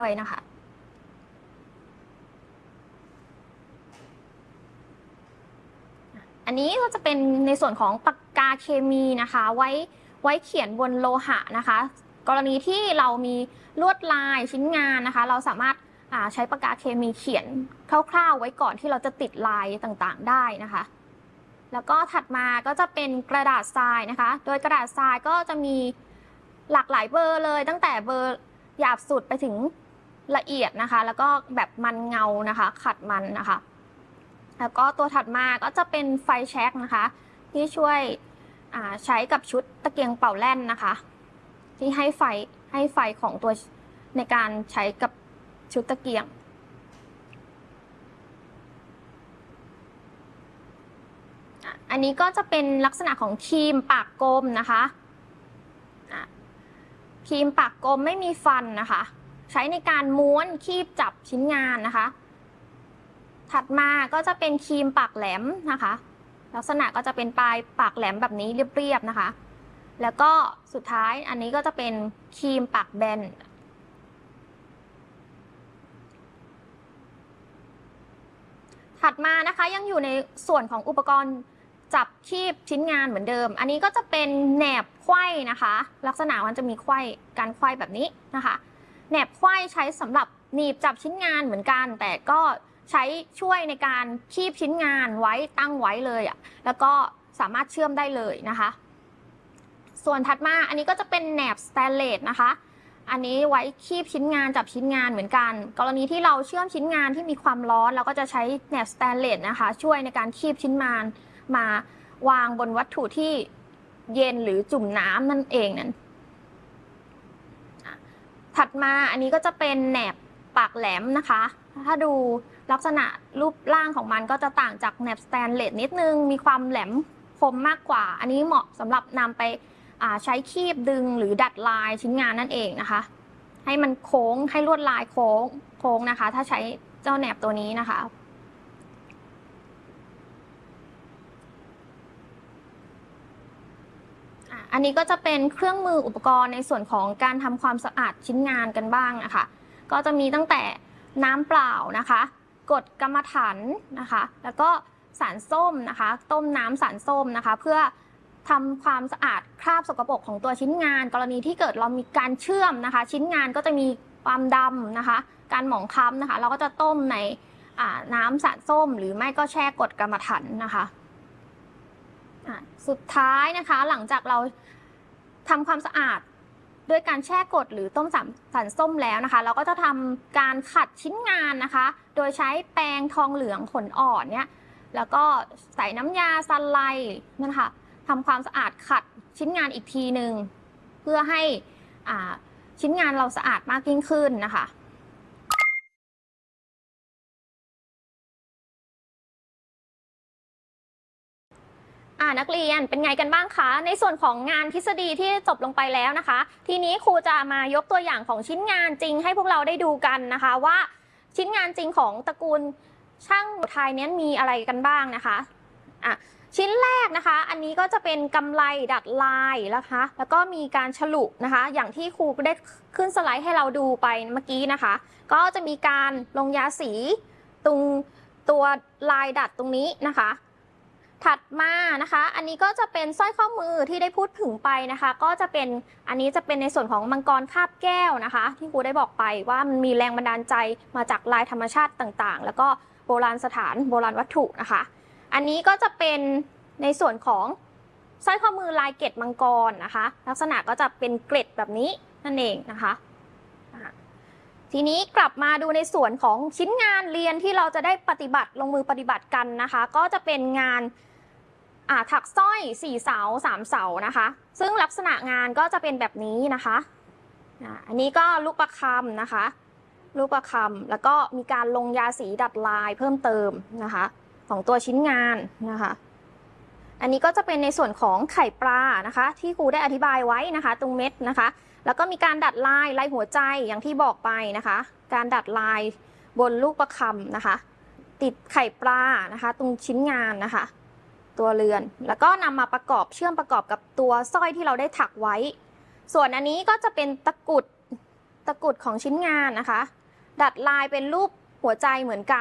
ด้วยนะคะอันนี้ก็จะเป็นในส่วนของปากกาเคมีนะคะไว้เขียนบนโลหะนะคะกรณีที่เรามีลวดลายชิ้นงานนะคะเราสามารถใช้ปากกาเคมีเขียนคร่าวๆไว้ก่อนที่เราจะติดลายต่างๆได้นะคะแล้วก็ถัดมาก็จะเป็นกระดาษทรายนะคะโดยกระดาษทรายก็จะมีหลากหลายเบอร์เลยตั้งแต่เบอร์หยาบสุดไปถึงละเอียดนะคะแล้วก็แบบมันเงานะคะขัดมันนะคะแล้วก็ตัวถัดมาก็จะเป็นไฟแช็กนะคะที่ช่วยใช้กับชุดตะเกียงเป่าแล่นนะคะที่ให้ไฟของตัวในการใช้กับชุดตะเกียงอันนี้ก็จะเป็นลักษณะของครีมปากกลมนะคะครีมปากกลมไม่มีฟันนะคะใช้ในการม้วนคีบจับชิ้นงานนะคะถัดมาก็จะเป็นครีมปากแหลมนะคะลักษณะก็จะเป็นปลายปากแหลมแบบนี้เรียบๆนะคะแล้วก็สุดท้ายอันนี้ก็จะเป็นครีมปากแบนถัดมานะคะยังอยู่ในส่วนของอุปกรณ์จับคีบชิ้นงานเหมือนเดิมอันนี้ก็จะเป็นแหนบไขว้นะคะลักษณะมันจะมีไขว้การไขว้แบบนี้นะคะแหนบไขว้ใช้สำหรับหนีบจับชิ้นงานเหมือนกันแต่ก็ใช้ช่วยในการคีบชิ้นงานไว้ตั้งไว้เลยแล้วก็สามารถเชื่อมได้เลยนะคะส่วนถัดมาอันนี้ก็จะเป็นแหนบสแตนเลสนะคะอันนี้ไว้คีบชิ้นงานจับชิ้นงานเหมือนกันกรณีที่เราเชื่อมชิ้นงานที่มีความร้อนเราก็จะใช้แหนบสแตนเลสนะคะช่วยในการคีบชิ้นงานมาวางบนวัตถุที่เย็นหรือจุ่มน้ำนั่นเองนั้นถัดมาอันนี้ก็จะเป็นแหนบปากแหลมนะคะถ้าดูลักษณะรูปร่างของมันก็จะต่างจากแหนบสแตนเลสนิดนึงมีความแหลมคมมากกว่าอันนี้เหมาะสำหรับนำไปใช้คีบดึงหรือดัดลายชิ้นงานนั่นเองนะคะให้มันโค้งให้ลวดลายโค้งนะคะถ้าใช้เจ้าแหนบตัวนี้นะคะอันนี้ก็จะเป็นเครื่องมืออุปกรณ์ในส่วนของการทำความสะอาดชิ้นงานกันบ้างนะคะก็จะมีตั้งแต่น้ำเปล่านะคะกรดกรรมฐานนะคะแล้วก็สารส้มนะคะต้มน้ำสารส้มนะคะเพื่อทำความสะอาดคราบสกปรกของตัวชิ้นงานกรณีที่เกิดเรามีการเชื่อมนะคะชิ้นงานก็จะมีความดำนะคะการหมองคล้ำนะคะเราก็จะต้มในน้ำสารส้มหรือไม่ก็แช่กรดกรรมฐานนะคะสุดท้ายนะคะหลังจากเราทำความสะอาดด้วยการแช่กรดหรือต้มสารส้มแล้วนะคะเราก็จะทำการขัดชิ้นงานนะคะโดยใช้แปรงทองเหลืองขนอ่อนเนี่ยแล้วก็ใส่น้ำยาซันไลท์นะคะทำความสะอาดขัดชิ้นงานอีกทีหนึ่งเพื่อให้ชิ้นงานเราสะอาดมากยิ่งขึ้นนะคะนักเรียนเป็นไงกันบ้างคะในส่วนของงานทฤษฎีที่จบลงไปแล้วนะคะทีนี้ครูจะมายกตัวอย่างของชิ้นงานจริงให้พวกเราได้ดูกันนะคะว่าชิ้นงานจริงของตระกูลช่างไทยนี้มีอะไรกันบ้างนะคะชิ้นแรกนะคะอันนี้ก็จะเป็นกำไลดัดลายนะคะแล้วก็มีการฉลุนะคะอย่างที่ครูได้ขึ้นสไลด์ให้เราดูไปเมื่อกี้นะคะก็จะมีการลงยาสีตรงตัวลายดัดตรงนี้นะคะถัดมานะคะอันนี้ก็จะเป็นสร้อยข้อมือที่ได้พูดถึงไปนะคะก็จะเป็นอันนี้จะเป็นในส่วนของมังกรคาบแก้วนะคะที่ครูได้บอกไปว่ามันมีแรงบันดาลใจมาจากลายธรรมชาติต่างๆแล้วก็โบราณสถานโบราณวัตถุนะคะอันนี้ก็จะเป็นในส่วนของสร้อยข้อมือลายเกล็ดมังกรนะคะลักษณะก็จะเป็นเกล็ดแบบนี้นั่นเองนะคะทีนี้กลับมาดูในส่วนของชิ้นงานเรียนที่เราจะได้ปฏิบัติลงมือปฏิบัติกันนะคะก็จะเป็นงานถักสร้อย4เสา3เสานะคะซึ่งลักษณะงานก็จะเป็นแบบนี้นะคะอันนี้ก็ลูกประคำนะคะลูกประคำแล้วก็มีการลงยาสีดัดลายเพิ่มเติมนะคะของตัวชิ้นงานนะคะอันนี้ก็จะเป็นในส่วนของไข่ปลานะคะที่ครูได้อธิบายไว้นะคะตรงเม็ดนะคะแล้วก็มีการดัดลายหัวใจอย่างที่บอกไปนะคะการดัดลายบนลูกประคำนะคะติดไข่ปลานะคะตรงชิ้นงานนะคะตัวเรือนแล้วก็นำมาประกอบเชื่อมประกอบกับตัวสร้อยที่เราได้ถักไว้ส่วนอันนี้ก็จะเป็นตะกุดตะกรุดของชิ้นงานนะคะ ดัดลายเป็นรูปหัวใจเหมือนกัน